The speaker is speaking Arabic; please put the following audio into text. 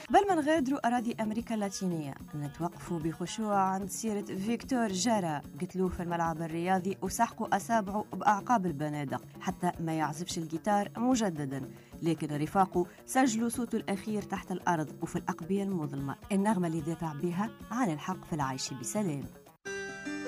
قبل ما نغادروا أراضي أمريكا اللاتينية نتوقفوا بخشوع عند سيرة فيكتور جارا، قتلوه في الملعب الرياضي وسحقوا أصابعه بأعقاب البنادق حتى ما يعزفش الجيتار مجددا، لكن رفاقه سجلوا صوته الأخير تحت الأرض وفي الأقبية المظلمة، النغمة اللي دافع بها عن الحق في العيش بسلام.